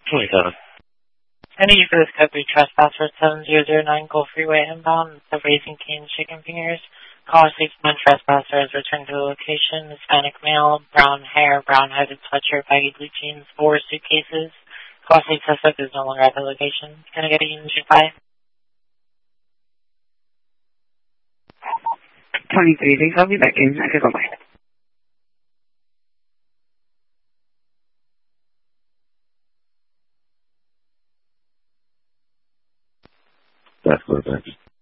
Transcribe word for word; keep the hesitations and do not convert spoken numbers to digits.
twenty-seven. I need you for this code three trespasser seven zero zero nine Gulf Freeway inbound. The Raising Cane's Chicken Fingers. Caller six one trespasser has returned to the location. Hispanic male, brown hair, brown hooded sweatshirt, baggy blue jeans, four suitcases. Caller six suspect is no longer at the location. Can I get a unit five? twenty-three, thanks. I'll be back in. Okay, bye-bye. That's what it is.